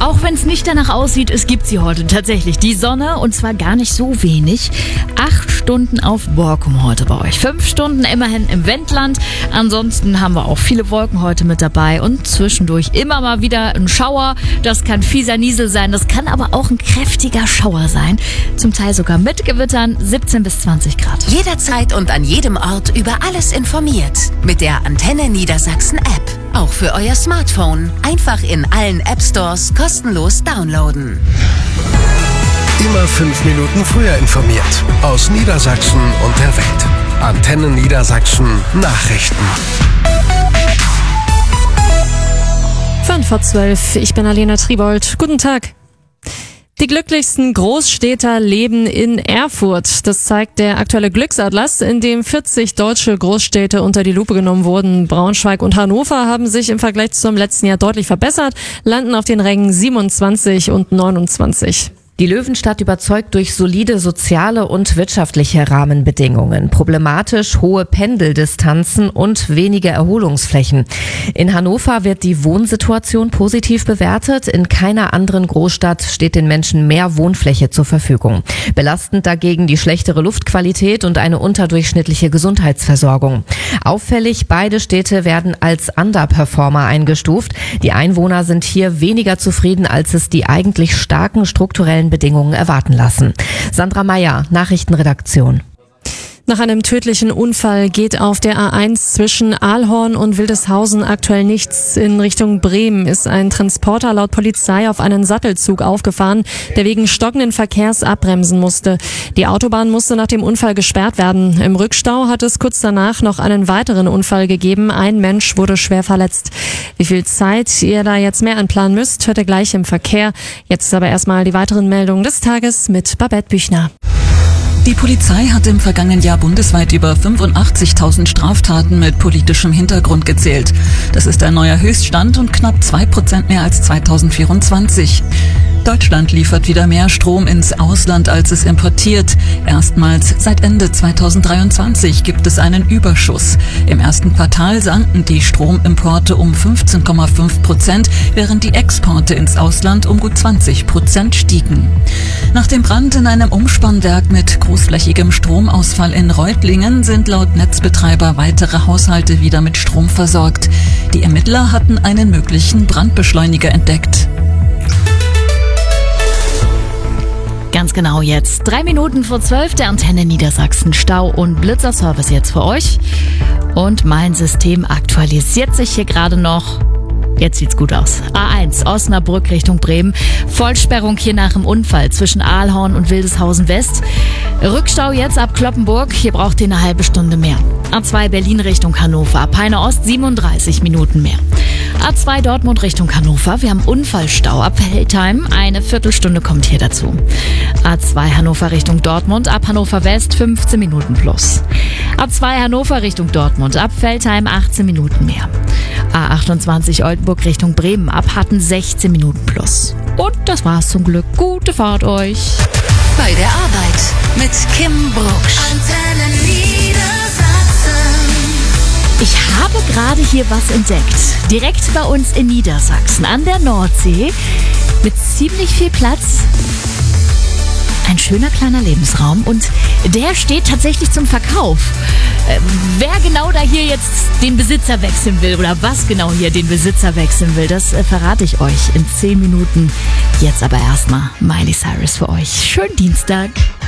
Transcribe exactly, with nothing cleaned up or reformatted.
Auch wenn es nicht danach aussieht, es gibt sie heute tatsächlich. Die Sonne, und zwar gar nicht so wenig. Acht Stunden auf Borkum heute bei euch. Fünf Stunden immerhin im Wendland. Ansonsten haben wir auch viele Wolken heute mit dabei und zwischendurch immer mal wieder ein Schauer. Das kann fieser Niesel sein, das kann aber auch ein kräftiger Schauer sein. Zum Teil sogar mit Gewittern, siebzehn bis zwanzig Grad. Jederzeit und an jedem Ort über alles informiert. Mit der Antenne Niedersachsen App. Auch für euer Smartphone. Einfach in allen App Stores kostenlos downloaden. Immer fünf Minuten früher informiert. Aus Niedersachsen und der Welt. Antenne Niedersachsen Nachrichten. Fünf vor zwölf. Ich bin Alena Tribold. Guten Tag. Die glücklichsten Großstädter leben in Erfurt. Das zeigt der aktuelle Glücksatlas, in dem vierzig deutsche Großstädte unter die Lupe genommen wurden. Braunschweig und Hannover haben sich im Vergleich zum letzten Jahr deutlich verbessert, landen auf den Rängen siebenundzwanzig und neunundzwanzig. Die Löwenstadt überzeugt durch solide soziale und wirtschaftliche Rahmenbedingungen. Problematisch hohe Pendeldistanzen und wenige Erholungsflächen. In Hannover wird die Wohnsituation positiv bewertet. In keiner anderen Großstadt steht den Menschen mehr Wohnfläche zur Verfügung. Belastend dagegen die schlechtere Luftqualität und eine unterdurchschnittliche Gesundheitsversorgung. Auffällig, beide Städte werden als Underperformer eingestuft. Die Einwohner sind hier weniger zufrieden, als es die eigentlich starken strukturellen Bedingungen erwarten lassen. Sandra Meyer, Nachrichtenredaktion. Nach einem tödlichen Unfall geht auf der A eins zwischen Aalhorn und Wildeshausen aktuell nichts. In Richtung Bremen ist ein Transporter laut Polizei auf einen Sattelzug aufgefahren, der wegen stockenden Verkehrs abbremsen musste. Die Autobahn musste nach dem Unfall gesperrt werden. Im Rückstau hat es kurz danach noch einen weiteren Unfall gegeben. Ein Mensch wurde schwer verletzt. Wie viel Zeit ihr da jetzt mehr anplanen müsst, hört ihr gleich im Verkehr. Jetzt aber erstmal die weiteren Meldungen des Tages mit Babette Büchner. Die Polizei hat im vergangenen Jahr bundesweit über fünfundachtzigtausend Straftaten mit politischem Hintergrund gezählt. Das ist ein neuer Höchststand und knapp zwei Prozent mehr als zweitausendvierundzwanzig. Deutschland liefert wieder mehr Strom ins Ausland, als es importiert. Erstmals seit Ende zweitausenddreiundzwanzig gibt es einen Überschuss. Im ersten Quartal sanken die Stromimporte um fünfzehn Komma fünf Prozent, während die Exporte ins Ausland um gut zwanzig Prozent stiegen. Nach dem Brand in einem Umspannwerk mit großflächigem Stromausfall in Reutlingen sind laut Netzbetreiber weitere Haushalte wieder mit Strom versorgt. Die Ermittler hatten einen möglichen Brandbeschleuniger entdeckt. Ganz genau jetzt. Drei Minuten vor zwölf, der Antenne Niedersachsen Stau- und Blitzerservice jetzt für euch. Und mein System aktualisiert sich hier gerade noch. Jetzt sieht's gut aus. A eins, Osnabrück Richtung Bremen. Vollsperrung hier nach dem Unfall zwischen Aalhorn und Wildeshausen West. Rückstau jetzt ab Cloppenburg. Hier braucht ihr eine halbe Stunde mehr. A zwei Berlin Richtung Hannover. Ab Peine Ost siebenunddreißig Minuten mehr. A zwei Dortmund Richtung Hannover. Wir haben Unfallstau ab Veltheim. Eine Viertelstunde kommt hier dazu. A zwei Hannover Richtung Dortmund. Ab Hannover West fünfzehn Minuten plus. A zwei Hannover Richtung Dortmund. Ab Veltheim achtzehn Minuten mehr. A achtundzwanzig Oldenburg Richtung Bremen. Ab Hatten sechzehn Minuten plus. Und das war's zum Glück. Gute Fahrt euch. Bei der Arbeit mit Kim Brucksch. Antenne Niedersachsen. Ich habe gerade hier was entdeckt. Direkt bei uns in Niedersachsen an der Nordsee. Mit ziemlich viel Platz. Ein schöner kleiner Lebensraum und der steht tatsächlich zum Verkauf. Äh, wer genau da hier jetzt den Besitzer wechseln will oder was genau hier den Besitzer wechseln will, das äh, verrate ich euch in zehn Minuten. Jetzt aber erstmal Miley Cyrus für euch. Schönen Dienstag.